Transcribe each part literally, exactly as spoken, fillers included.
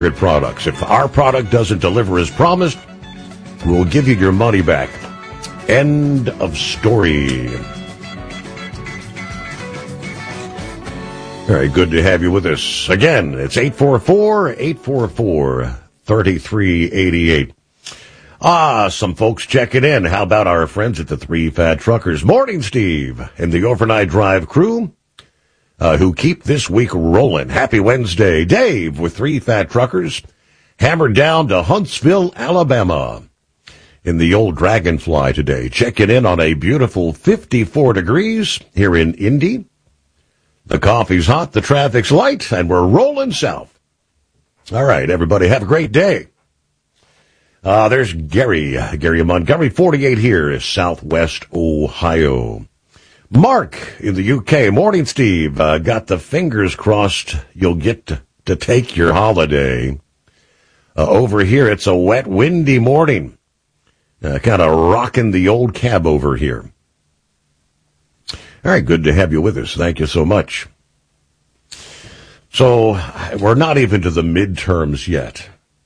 products. If our product doesn't deliver as promised, we'll give you your money back. End of story. All right, good to have you with us. Again, it's eight four four, eight four four, three three eight eight. Ah, some folks checking in. How about our friends at the Three Fat Truckers? Morning, Steve, and the Overnight Drive crew, uh, who keep this week rolling. Happy Wednesday. Dave with Three Fat Truckers, hammered down to Huntsville, Alabama, in the old Dragonfly today. Checking in on a beautiful fifty-four degrees here in Indy. The coffee's hot, the traffic's light, and we're rolling south. All right, everybody, have a great day. Uh, there's Gary, Gary Montgomery, forty-eight here, Southwest Ohio. Mark in the U K. Morning, Steve. Uh, got the fingers crossed you'll get to, to take your holiday. Uh, over here, it's a wet, windy morning. Uh, kind of rocking the old cab over here. All right, good to have you with us. Thank you so much. So, we're not even to the midterms yet.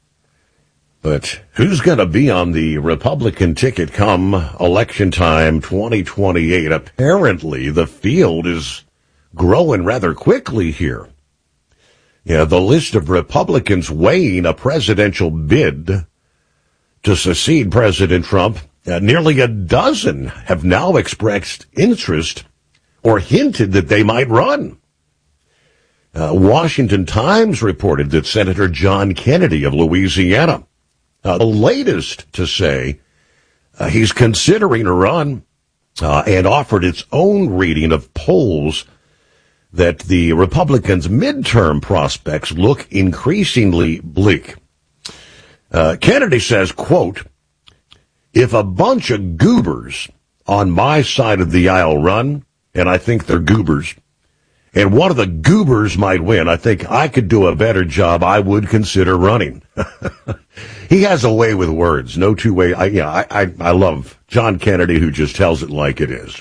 But who's going to be on the Republican ticket come election time twenty twenty-eight? Apparently, the field is growing rather quickly here. Yeah, the list of Republicans weighing a presidential bid to succeed President Trump, uh, nearly a dozen have now expressed interest or hinted that they might run. Uh, Washington Times reported that Senator John Kennedy of Louisiana, uh, the latest to say uh, he's considering a run, uh, and offered its own reading of polls that the Republicans' midterm prospects look increasingly bleak. Uh, Kennedy says, quote, "If a bunch of goobers on my side of the aisle run, and I think they're goobers, and one of the goobers might win, I think I could do a better job. I would consider running." He has a way with words. No two way. I, yeah, I, I, I love John Kennedy, who just tells it like it is.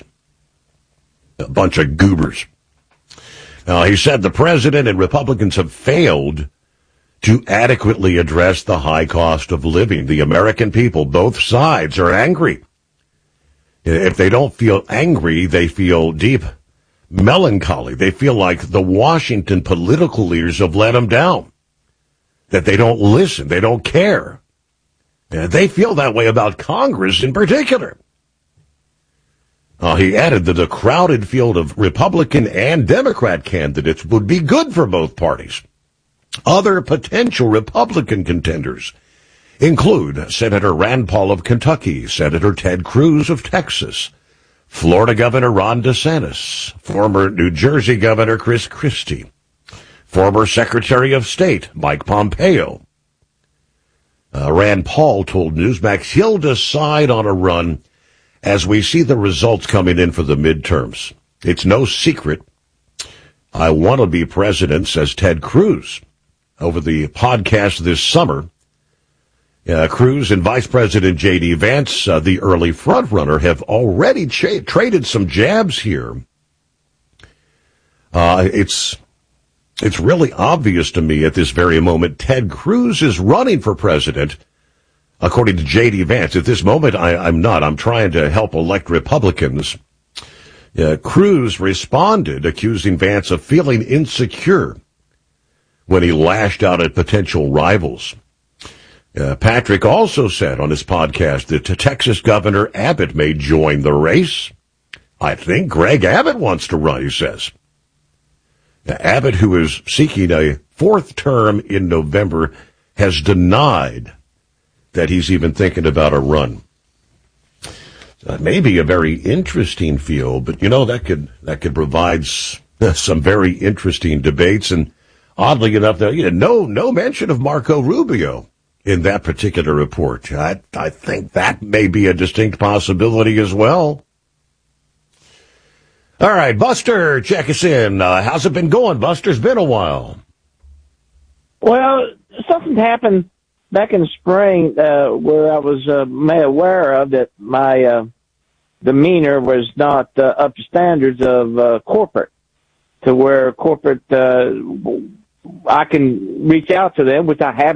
A bunch of goobers. Now, he said the president and Republicans have failed to adequately address the high cost of living. The American people, both sides, are angry. If they don't feel angry, they feel deep melancholy. They feel like the Washington political leaders have let them down, that they don't listen, they don't care. And they feel that way about Congress in particular. Uh, he added that the crowded field of Republican and Democrat candidates would be good for both parties. Other potential Republican contenders include Senator Rand Paul of Kentucky, Senator Ted Cruz of Texas, Florida Governor Ron DeSantis, former New Jersey Governor Chris Christie, former Secretary of State Mike Pompeo. Uh, Rand Paul told Newsmax he'll decide on a run as we see the results coming in for the midterms. It's no secret I want to be president, says Ted Cruz. Over the podcast this summer, uh, Cruz and Vice President J D. Vance, uh, the early frontrunner, have already cha- traded some jabs here. Uh, it's it's really obvious to me at this very moment Ted Cruz is running for president, according to J D. Vance. At this moment, I, I'm not. I'm trying to help elect Republicans. Uh, Cruz responded, accusing Vance of feeling insecure when he lashed out at potential rivals. Uh, Patrick also said on his podcast that Texas Governor Abbott may join the race. I think Greg Abbott wants to run, he says. Now, Abbott, who is seeking a fourth term in November, has denied that he's even thinking about a run. That may be a very interesting field, but, you know, that could that could provide s- some very interesting debates. And oddly enough, though, you know, no no mention of Marco Rubio in that particular report. I, I think that may be a distinct possibility as well. All right, Buster, check us in. Uh, how's it been going, Buster? It's been a while. Well, something happened back in the spring uh, where I was uh, made aware of that my uh, demeanor was not uh, up to standards of uh, corporate, to where corporate uh, I can reach out to them, which I have